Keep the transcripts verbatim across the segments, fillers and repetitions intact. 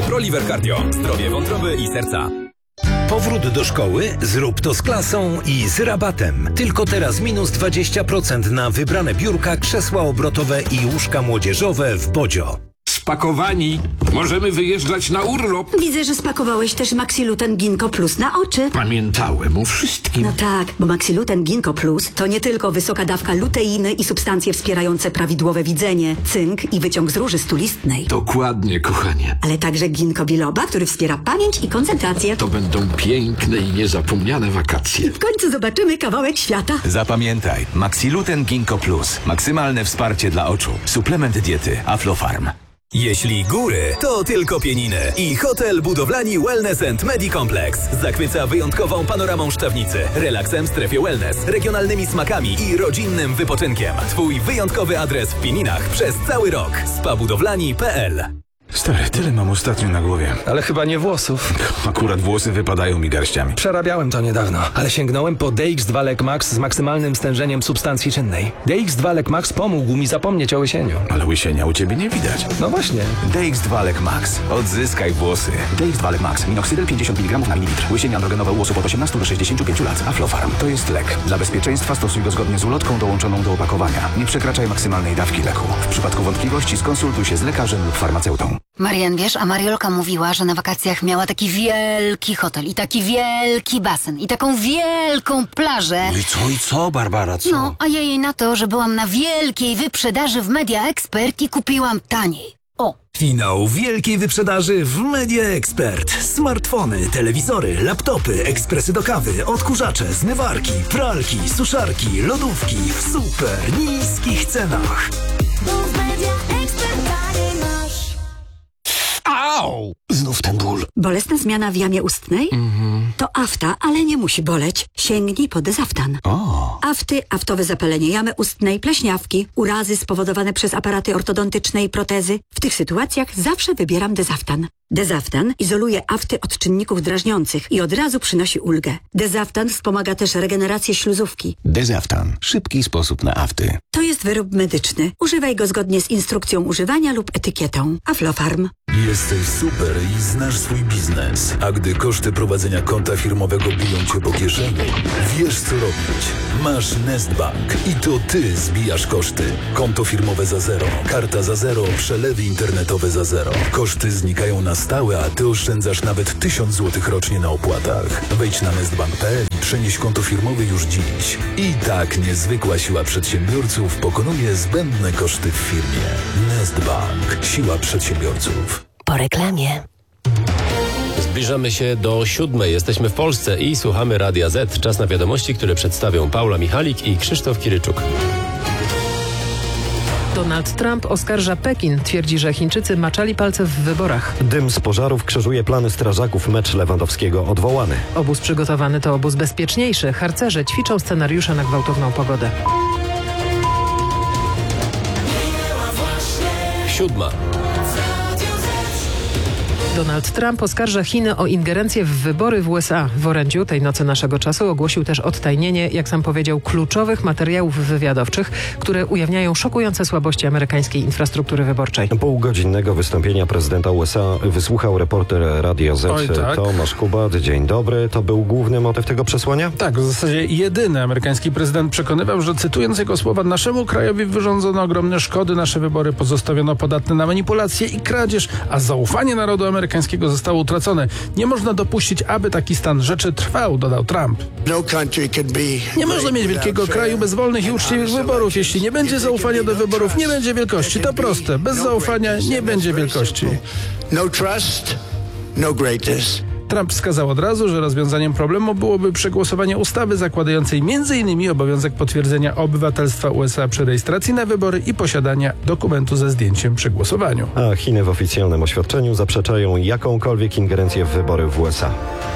ProLiver Cardio. Zdrowie wątroby i serca. Powrót do szkoły? Zrób to z klasą i z rabatem. Tylko teraz minus dwadzieścia procent na wybrane biurka, krzesła obrotowe i łóżka młodzieżowe w Bodzio. Spakowani. Możemy wyjeżdżać na urlop. Widzę, że spakowałeś też Maxiluten Ginkgo Plus na oczy. Pamiętałem o wszystkim. No tak, bo Maxiluten Ginkgo Plus to nie tylko wysoka dawka luteiny i substancje wspierające prawidłowe widzenie, cynk i wyciąg z róży stulistnej. Dokładnie, kochanie. Ale także ginkgo biloba, który wspiera pamięć i koncentrację. To będą piękne i niezapomniane wakacje. W końcu zobaczymy kawałek świata. Zapamiętaj, Maxiluten Ginkgo Plus. Maksymalne wsparcie dla oczu. Suplement diety Aflofarm. Jeśli góry, to tylko pieniny. I hotel Budowlani Wellness and Medicomplex zachwyca wyjątkową panoramą Szczawnicy, relaksem w strefie wellness, regionalnymi smakami i rodzinnym wypoczynkiem. Twój wyjątkowy adres w Pieninach przez cały rok. spa budowlani kropka p l. Stary, tyle mam ostatnio na głowie. Ale chyba nie włosów. Akurat włosy wypadają mi garściami. Przerabiałem to niedawno, ale sięgnąłem po D X dwa Lek Max z maksymalnym stężeniem substancji czynnej. D X dwa Lek Max pomógł mi zapomnieć o łysieniu. Ale łysienia u ciebie nie widać. No właśnie. D X dwa Lek Max. Odzyskaj włosy. D X dwa Lek Max. Minoxidil pięćdziesiąt miligramów na mililitr. Łysienie androgenowe u osób od osiemnastu do sześćdziesięciu pięciu lat. Aflofarm. To jest lek. Dla bezpieczeństwa stosuj go zgodnie z ulotką dołączoną do opakowania. Nie przekraczaj maksymalnej dawki leku. W przypadku wątpliwości skonsultuj się z lekarzem lub farmaceutą. Marian, wiesz, a Mariolka mówiła, że na wakacjach miała taki wielki hotel i taki wielki basen i taką wielką plażę. I co, i co, Barbara, co? No, a ja jej na to, że byłam na wielkiej wyprzedaży w Media Expert i kupiłam taniej. O! Finał wielkiej wyprzedaży w Media Expert. Smartfony, telewizory, laptopy, ekspresy do kawy, odkurzacze, zmywarki, pralki, suszarki, lodówki w super niskich cenach. Au! Znów ten ból. Bolesna zmiana w jamie ustnej? Mhm. To afta, ale nie musi boleć. Sięgnij po Dezaftan. O. Afty, aftowe zapalenie jamy ustnej, pleśniawki, urazy spowodowane przez aparaty ortodontyczne i protezy. W tych sytuacjach zawsze wybieram Dezaftan. Dezaftan izoluje afty od czynników drażniących i od razu przynosi ulgę. Dezaftan wspomaga też regenerację śluzówki. Dezaftan. Szybki sposób na afty. To jest wyrób medyczny. Używaj go zgodnie z instrukcją używania lub etykietą. Aflofarm. Jesteś super i znasz swój biznes. A gdy koszty prowadzenia konta firmowego biją cię po kieszeni, wiesz co robić. Masz Nestbank i to ty zbijasz koszty. Konto firmowe za zero, karta za zero, przelewy internetowe za zero. Koszty znikają na stałe, a ty oszczędzasz nawet tysiąc złotych rocznie na opłatach. Wejdź na nestbank kropka p l i przenieś konto firmowe już dziś. I tak niezwykła siła przedsiębiorców pokonuje zbędne koszty w firmie. Nestbank. Siła przedsiębiorców. Po reklamie. Zbliżamy się do siódmej. Jesteśmy w Polsce i słuchamy Radia Z. Czas na wiadomości, które przedstawią Paula Michalik i Krzysztof Kiryczuk. Donald Trump oskarża Pekin. Twierdzi, że Chińczycy maczali palce w wyborach. Dym z pożarów krzyżuje plany strażaków. Mecz Lewandowskiego odwołany. Obóz przygotowany to obóz bezpieczniejszy. Harcerze ćwiczą scenariusze na gwałtowną pogodę. Siódma. Donald Trump oskarża Chiny o ingerencję w wybory w U S A. W orędziu tej nocy naszego czasu ogłosił też odtajnienie, jak sam powiedział, kluczowych materiałów wywiadowczych, które ujawniają szokujące słabości amerykańskiej infrastruktury wyborczej. Półgodzinnego wystąpienia prezydenta U S A wysłuchał reporter Radia Z Oj, tak. Tomasz Kubat. Dzień dobry. To był główny motyw tego przesłania? Tak, w zasadzie jedyny. Amerykański prezydent przekonywał, że cytując jego słowa, naszemu krajowi wyrządzono ogromne szkody, nasze wybory pozostawiono podatne na manipulacje i kradzież, a zaufanie narodu amerykańskiego zostało utracone. Nie można dopuścić, aby taki stan rzeczy trwał, dodał Trump. Nie można mieć wielkiego kraju bez wolnych i uczciwych wyborów. Jeśli nie będzie zaufania do wyborów, nie będzie wielkości. To proste. Bez zaufania nie będzie wielkości. Trump wskazał od razu, że rozwiązaniem problemu byłoby przegłosowanie ustawy zakładającej między innymi obowiązek potwierdzenia obywatelstwa U S A przy rejestracji na wybory i posiadania dokumentu ze zdjęciem przy głosowaniu. A Chiny w oficjalnym oświadczeniu zaprzeczają jakąkolwiek ingerencję w wybory w U S A.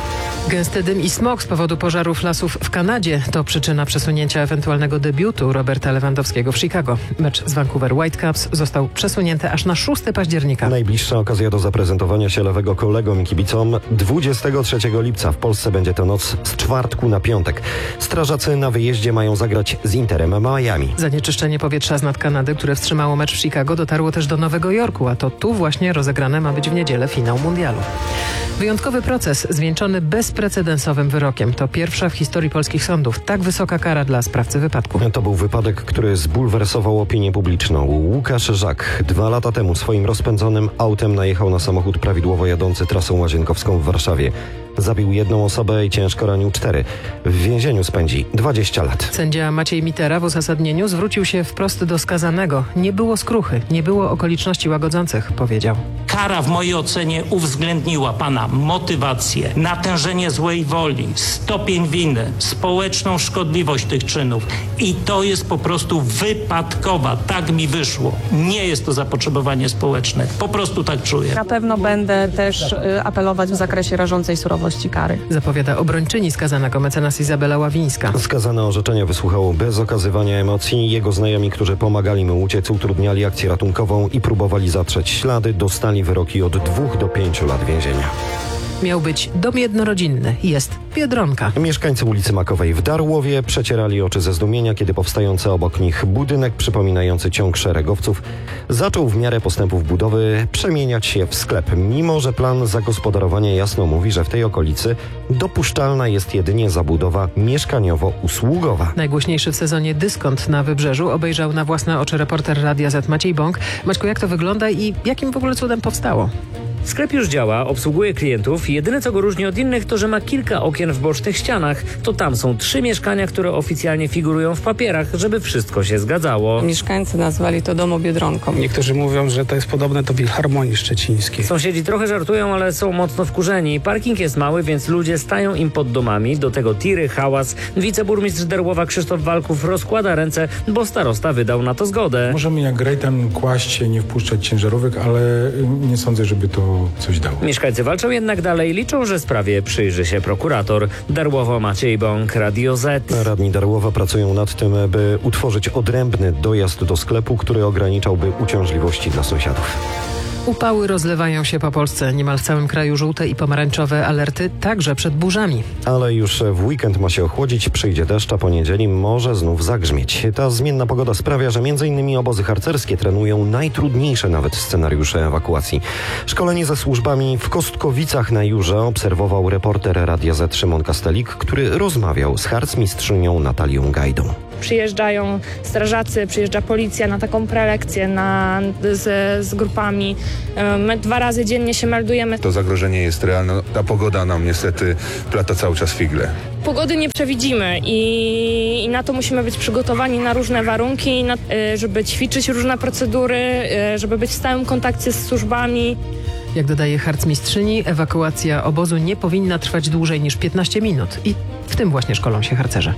Gęsty dym i smog z powodu pożarów lasów w Kanadzie to przyczyna przesunięcia ewentualnego debiutu Roberta Lewandowskiego w Chicago. Mecz z Vancouver Whitecaps został przesunięty aż na szóstego października. Najbliższa okazja do zaprezentowania się lewego kolegom i kibicom dwudziestego trzeciego lipca. W Polsce będzie to noc z czwartku na piątek. Strażacy na wyjeździe mają zagrać z Interem Miami. Zanieczyszczenie powietrza z nad Kanady, które wstrzymało mecz w Chicago, dotarło też do Nowego Jorku, a to tu właśnie rozegrane ma być w niedzielę finał mundialu. Wyjątkowy proces zwieńczony bezprecedensowym wyrokiem. To pierwsza w historii polskich sądów tak wysoka kara dla sprawcy wypadku. To był wypadek, który zbulwersował opinię publiczną. Łukasz Żak dwa lata temu swoim rozpędzonym autem najechał na samochód prawidłowo jadący trasą łazienkowską w Warszawie. Zabił jedną osobę i ciężko ranił cztery. W więzieniu spędzi dwadzieścia lat. Sędzia Maciej Mitera w uzasadnieniu zwrócił się wprost do skazanego. Nie było skruchy, nie było okoliczności łagodzących, powiedział. Kara w mojej ocenie uwzględniła pana motywację, natężenie złej woli, stopień winy, społeczną szkodliwość tych czynów. I to jest po prostu wypadkowa. Tak mi wyszło. Nie jest to zapotrzebowanie społeczne. Po prostu tak czuję. Na pewno będę też y, apelować w zakresie rażącej surowości kary. Zapowiada obrończyni skazanego mecenas Izabela Ławińska. Skazane orzeczenia wysłuchał bez okazywania emocji. Jego znajomi, którzy pomagali mu uciec, utrudniali akcję ratunkową i próbowali zatrzeć ślady, dostali wyroki od dwóch do pięciu lat więzienia. Miał być dom jednorodzinny. Jest Biedronka. Mieszkańcy ulicy Makowej w Darłowie przecierali oczy ze zdumienia, kiedy powstający obok nich budynek przypominający ciąg szeregowców zaczął w miarę postępów budowy przemieniać się w sklep. Mimo że plan zagospodarowania jasno mówi, że w tej okolicy dopuszczalna jest jedynie zabudowa mieszkaniowo-usługowa. Najgłośniejszy w sezonie dyskont na Wybrzeżu obejrzał na własne oczy reporter Radia Z Maciej Bąk. Maćku, jak to wygląda i jakim w ogóle cudem powstało? Sklep już działa, obsługuje klientów. Jedyne, co go różni od innych, to że ma kilka okien w bocznych ścianach. To tam są trzy mieszkania, które oficjalnie figurują w papierach, żeby wszystko się zgadzało. Mieszkańcy nazwali to domu Biedronką. Niektórzy mówią, że to jest podobne do Filharmonii Szczecińskiej. Sąsiedzi trochę żartują, ale są mocno wkurzeni. Parking jest mały, więc ludzie stają im pod domami. Do tego tiry, hałas. Wiceburmistrz Darłowa Krzysztof Walków rozkłada ręce, bo starosta wydał na to zgodę. Możemy jak grejtem kłaść się, nie wpuszczać ciężarówek, ale nie sądzę, żeby to coś dało. Mieszkańcy walczą jednak dalej, liczą, że sprawie przyjrzy się prokurator. Darłowo Maciej Bąk, Radio Z. Radni Darłowa pracują nad tym, by utworzyć odrębny dojazd do sklepu, który ograniczałby uciążliwości dla sąsiadów. Upały rozlewają się po Polsce. Niemal w całym kraju żółte i pomarańczowe alerty, także przed burzami. Ale już w weekend ma się ochłodzić, przyjdzie deszcz, a po niedzieli może znów zagrzmieć. Ta zmienna pogoda sprawia, że między innymi obozy harcerskie trenują najtrudniejsze nawet scenariusze ewakuacji. Szkolenie ze służbami w Kostkowicach na Jurze obserwował reporter Radia Z Szymon Kastelik, który rozmawiał z harcmistrzynią Natalią Gajdą. Przyjeżdżają strażacy, przyjeżdża policja na taką prelekcję na, z, z grupami. My dwa razy dziennie się meldujemy. To zagrożenie jest realne. Ta pogoda nam niestety plata cały czas figle. Pogody nie przewidzimy i, i na to musimy być przygotowani na różne warunki, na, żeby ćwiczyć różne procedury, żeby być w stałym kontakcie z służbami. Jak dodaje harcmistrzyni, ewakuacja obozu nie powinna trwać dłużej niż piętnaście minut i w tym właśnie szkolą się harcerze.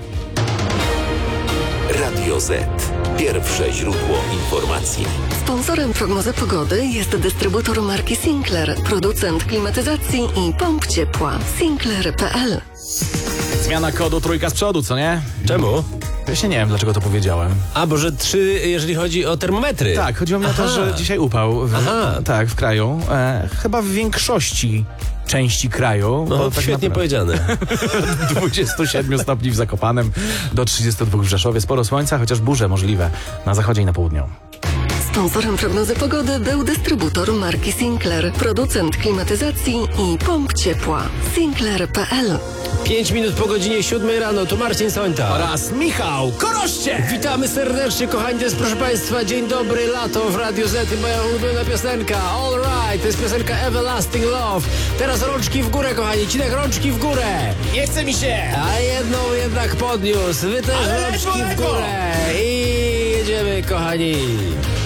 Radio Z. Pierwsze źródło informacji. Sponsorem prognozy pogody jest dystrybutor marki Sinclair, producent klimatyzacji i pomp ciepła. Sinclair kropka p l. Zmiana kodu trójka z przodu, co nie? Czemu? Właśnie nie wiem, dlaczego to powiedziałem. A, bo że trzy, jeżeli chodzi o termometry. Tak, chodziło mi o to, że dzisiaj upał. W, Aha. Tak, w kraju. E, chyba w większości części kraju. No, tak świetnie powiedziane. dwadzieścia siedem stopni w Zakopanem, do trzydziestu dwóch w Rzeszowie. Sporo słońca, chociaż burze możliwe na zachodzie i na południu. Sponsorem prognozy pogody był dystrybutor marki Sinclair, producent klimatyzacji i pomp ciepła. Sinclair kropka p l. Pięć minut po godzinie siódmej rano, tu Marcin Sońta. Oraz Michał Koroście. Witamy serdecznie, kochani, to jest, proszę Państwa, dzień dobry, lato w Radio Z i moja ulubiona piosenka All Right, to jest piosenka Everlasting Love. Teraz rączki w górę, kochani, Cinek, rączki w górę. Nie chce mi się. A jedną jednak podniósł, wy też Ale rączki lewo, w górę. I jedziemy, kochani.